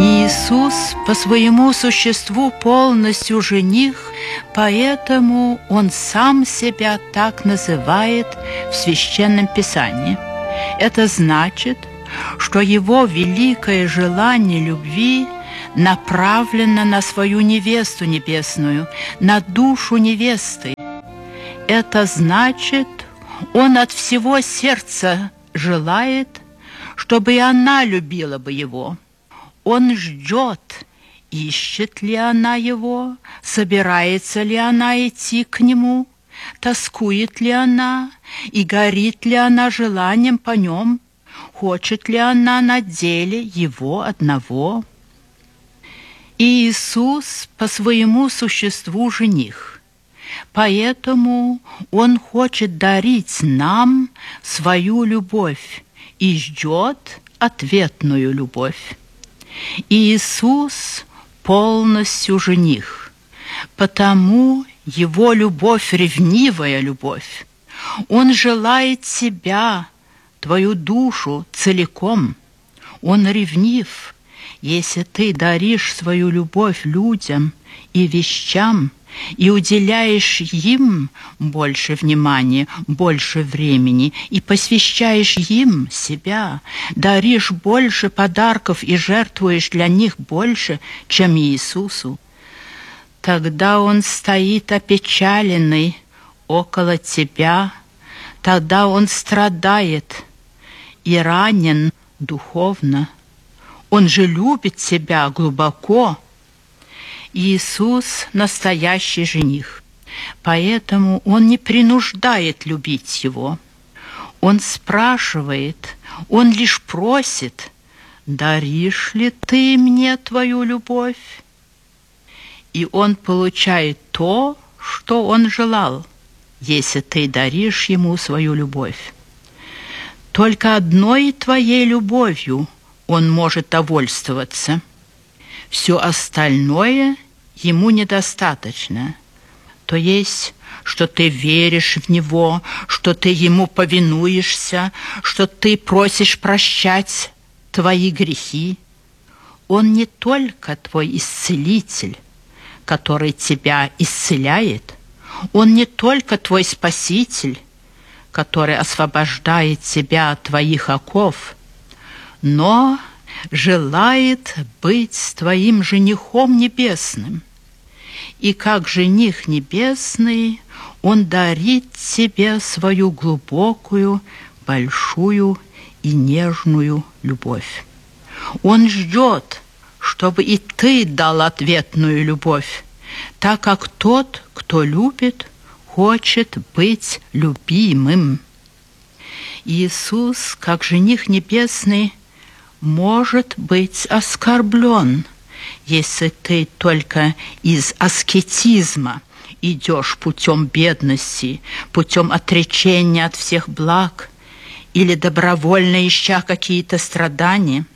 Иисус по своему существу полностью жених, поэтому Он сам себя так называет в Священном Писании. Это значит, что Его великое желание любви направлено на свою невесту небесную, на душу невесты. Это значит, Он от всего сердца желает, чтобы и она любила бы Его. Он ждет, ищет ли она Его, собирается ли она идти к Нему, тоскует ли она и горит ли она желанием по Нем, хочет ли она на деле Его одного. И Иисус по своему существу жених, поэтому Он хочет дарить нам свою любовь и ждет ответную любовь. Иисус полностью жених, потому Его любовь — ревнивая любовь. Он желает тебя, твою душу целиком. Он ревнив. Если ты даришь свою любовь людям и вещам и уделяешь им больше внимания, больше времени и посвящаешь им себя, даришь больше подарков и жертвуешь для них больше, чем Иисусу, тогда Он стоит опечаленный около тебя, тогда Он страдает и ранен духовно. Он же любит тебя глубоко. Иисус — настоящий жених, поэтому Он не принуждает любить Его. Он спрашивает, Он лишь просит: «Даришь ли ты мне твою любовь?» И Он получает то, что Он желал, если ты даришь Ему свою любовь. Только одной твоей любовью Он может довольствоваться. Все остальное Ему недостаточно. То есть, что ты веришь в Него, что ты Ему повинуешься, что ты просишь прощать твои грехи. Он не только твой исцелитель, который тебя исцеляет. Он не только твой спаситель, который освобождает тебя от твоих оков, но желает быть твоим женихом небесным. И как жених небесный Он дарит тебе свою глубокую, большую и нежную любовь. Он ждет, чтобы и ты дал ответную любовь, так как тот, кто любит, хочет быть любимым. Иисус, как жених небесный, может быть оскорблен, если ты только из аскетизма идешь путем бедности, путем отречения от всех благ или добровольно ища какие-то страдания.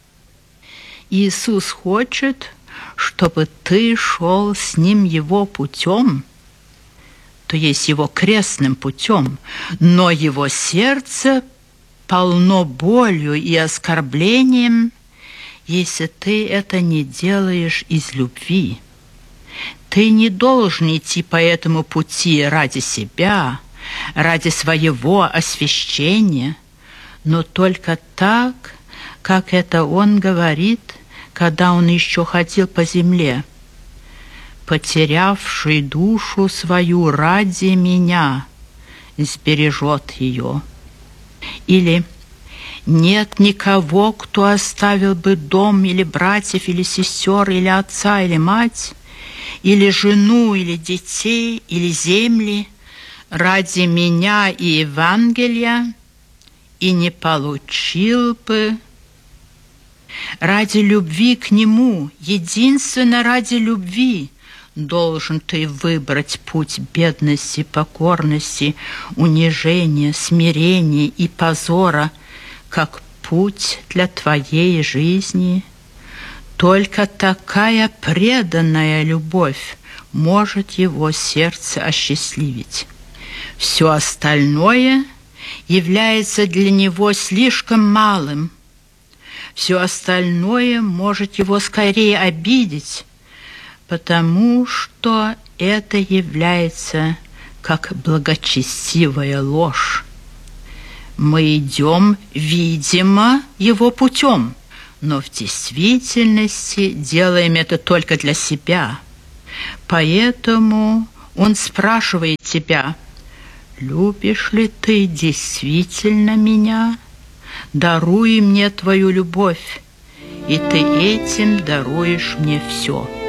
Иисус хочет, чтобы ты шел с Ним Его путем, то есть Его крестным путем, но Его сердце полно болью и оскорблением, если ты это не делаешь из любви. Ты не должен идти по этому пути ради себя, ради своего освящения, но только так, как это Он говорит, когда Он еще ходил по земле: «Потерявший душу свою ради Меня сбережет ее». Или: «Нет никого, кто оставил бы дом или братьев, или сестер, или отца, или мать, или жену, или детей, или земли ради Меня и Евангелия, и не получил бы». Ради любви к Нему, единственно ради любви, должен ты выбрать путь бедности, покорности, унижения, смирения и позора как путь для твоей жизни. Только такая преданная любовь может его сердце осчастливить. Все остальное является для него слишком малым. Все остальное может его скорее обидеть, потому что это является как благочестивая ложь. Мы идем, видимо, его путем, но в действительности делаем это только для себя. Поэтому он спрашивает тебя: «Любишь ли ты действительно меня? Даруй мне твою любовь, и ты этим даруешь мне все».